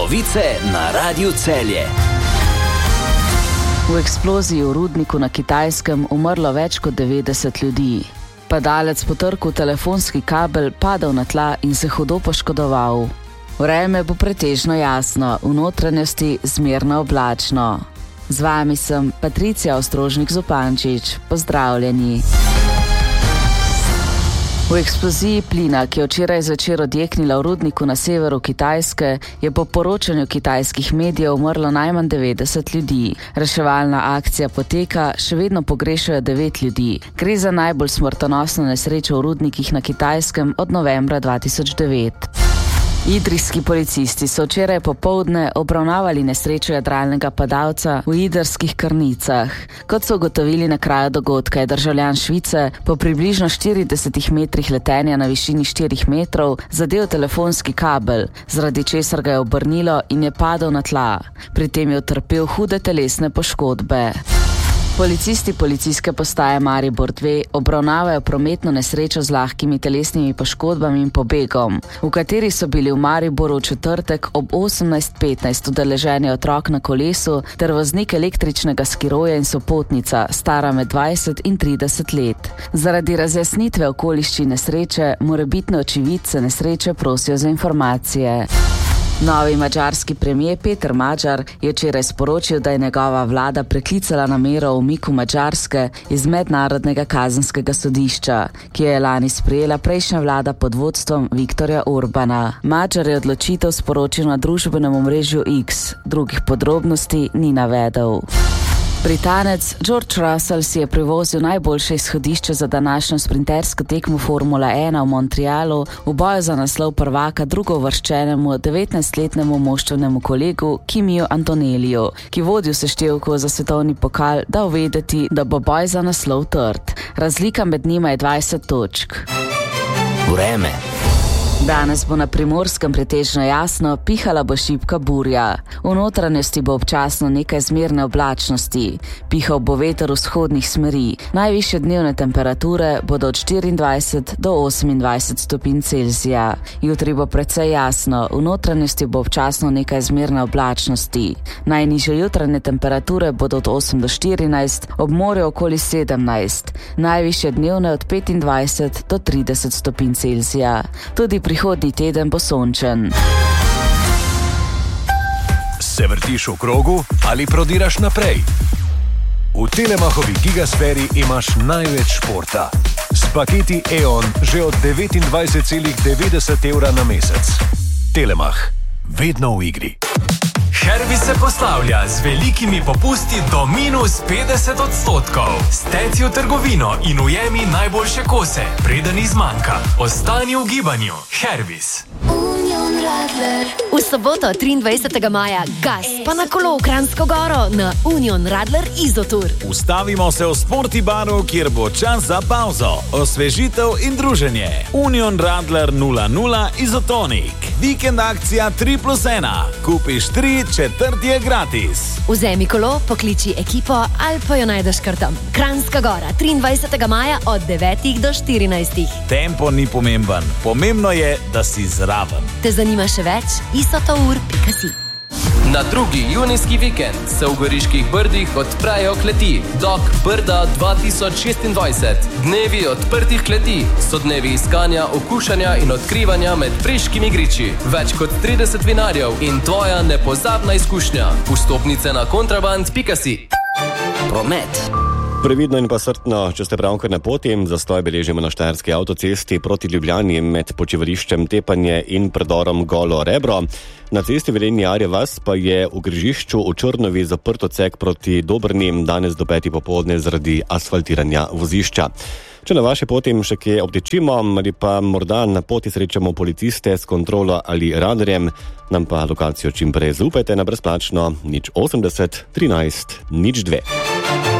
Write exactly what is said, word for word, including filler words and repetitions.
Novice na Radiu Celje. V eksploziji v rudniku na Kitajskem umrlo več kot devetdeset ljudi. Padalec potrkal telefonski kabel, padal na tla in se hudo poškodoval. Vreme bo pretežno jasno, v notranjosti zmerno oblačno. Z vami sem Patricija Ostrožnik-Zupančič. Pozdravljeni. V eksploziji plina, ki je včeraj zvečer odjeknila v rudniku na severu Kitajske, je po poročanju kitajskih medijev umrlo najmanj devetdeset ljudi. Reševalna akcija poteka, še vedno pogrešajo devet ljudi. Gre za najbolj smrtonosno nesrečo v rudnikih na Kitajskem od novembra dva tisoč devet. Idrijski policisti so včeraj popoldne obravnavali nesrečo jadralnega padalca v idrskih Krnicah. Kot so ugotovili na kraju dogodka, je državljan Švice po približno štiridesetih metrih letenja na višini štirih metrov zadel telefonski kabel, zaradi česar ga je obrnilo in je padel na tla. Pri tem je utrpel hude telesne poškodbe. Policisti policijske postaje Maribor dva obravnavajo prometno nesrečo z lahkimi telesnimi poškodbami in pobegom, v kateri so bili v Mariboru v četrtek ob osemnajst petnajst udeleženi otrok na kolesu ter voznik električnega skiroja in sopotnica, stara med dvajset in trideset let. Zaradi razjasnitve okoliščin nesreče morebitne očividce nesreče prosijo za informacije. Novi madžarski premier Peter Magyar je včeraj sporočil, da je njegova vlada preklicala namero o umiku Madžarske iz mednarodnega kazenskega sodišča, ki je lani sprejela prejšnja vlada pod vodstvom Viktorja Orbana. Magyar je odločitev sporočil na družbenem omrežju X, drugih podrobnosti ni navedel. Britanec George Russell si je privozil najboljše izhodišče za današnjo sprintersko tekmo Formula ena v Montrealu v boju za naslov prvaka drugouvrščenemu devetnajstletnemu moštvenemu kolegu Kimiju Antonelliju, ki vodi v seštevku za svetovni pokal, dal vedeti, da bo boj za naslov trd. Razlika med njima je dvajset točk. Vreme. Danes bo na Primorskem pretežno jasno, pihala bo šibka burja. V notranjosti bo občasno nekaj zmerne oblačnosti. Pihal bo veter vzhodnih smeri. Najvišje dnevne temperature bodo od štiriindvajset do osemindvajset stopinj Celzija. Jutri bo precej jasno, v notranjosti bo občasno nekaj zmerne oblačnosti. Najnižje jutranje temperature bodo od osem do štirinajst, ob morju okoli sedemnajst. Najvišje dnevne od petindvajset do trideset stopinj Celzija. Tudi prihodnji teden bo sončen. Se vrtiš v krogu ali prodiraš naprej? V Telemachovi gigasferi imaš največ športa. S paketi E O N že od devetindvajset celih devetdeset evra na mesec. Telemach. Vedno v igri. Herbis se poslavlja z velikimi popusti do minus petdeset odstotkov. Steci v trgovino in ujemi najboljše kose, preden izmanjka. Ostani v gibanju. Herbis. V soboto triindvajsetega maja gas pa na kolo v Kranjsko Goro na Union Radler Izotour. Ustavimo se v Sporti baru, kjer bo čas za pauzo, osvežitev in druženje. Union Radler nula nula Izotonik. Vikend akcija tri plus ena. Kupiš tri, četrti je gratis. Vzemi kolo, pokliči ekipo ali pa jo najdeš kar tam. Kranjska Gora, triindvajsetega maja od devetih do štirinajstih. Tempo ni pomemben, pomembno je, da si zraven. Te zanima še več? isotour pika si. Na drugi junijski vikend se v Goriških Brdih odprejo kleti Dog Brda dva tisoč šestindvajset. Dnevi odprtih kleti so dnevi iskanja, okušanja in odkrivanja med preškimi griči. Več kot trideset vinarjev in tvoja nepozabna izkušnja. Vstopnice na kontraband pika si. Promet. Previdno in pa srtno, če ste pravkar na poti, zastoj beležimo na Štajerski avtocesti proti Ljubljani med počivališčem Tepanje in predorom Golo Rebro. Na cesti Velenje Arje vas pa je v križišču v Črnovi zaprt odsek proti Dobrni danes do petih popoldne zaradi asfaltiranja vozišča. Če na vaši poti še kje obtečimo ali pa morda na poti srečamo policiste s kontrolo ali radarjem, nam pa lokacijo čim prej zaupajte na brezplačno nič osemdeset trinajst nič dve.